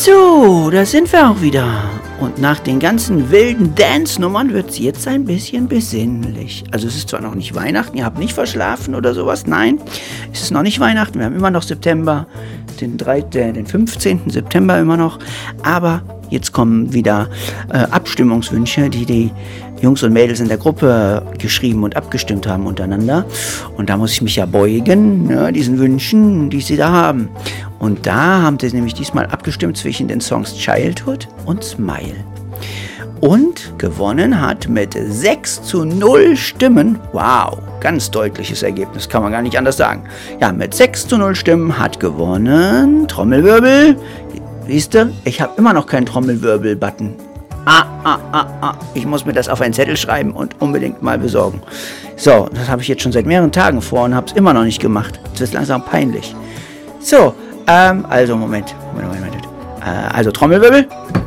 So, da sind wir auch wieder. Und nach den ganzen wilden Dance-Nummern wird es jetzt ein bisschen besinnlich. Also es ist zwar noch nicht Weihnachten, ihr habt nicht verschlafen oder sowas. Nein, es ist noch nicht Weihnachten. Wir haben immer noch September, den 15. September immer noch. Aber jetzt kommen wieder Abstimmungswünsche, die Jungs und Mädels in der Gruppe geschrieben und abgestimmt haben untereinander. Und da muss ich mich ja beugen, ne, diesen Wünschen, die sie da haben. Und da haben sie nämlich diesmal abgestimmt zwischen den Songs Childhood und Smile. Und gewonnen hat mit 6:0 Stimmen, wow, ganz deutliches Ergebnis, kann man gar nicht anders sagen. Ja, mit 6:0 Stimmen hat gewonnen, Trommelwirbel, siehst du, ich habe immer noch keinen Trommelwirbel-Button. Ich muss mir das auf einen Zettel schreiben und unbedingt mal besorgen. So, das habe ich jetzt schon seit mehreren Tagen vor und habe es immer noch nicht gemacht. Das ist langsam peinlich. So, also Moment. Also Trommelwirbel.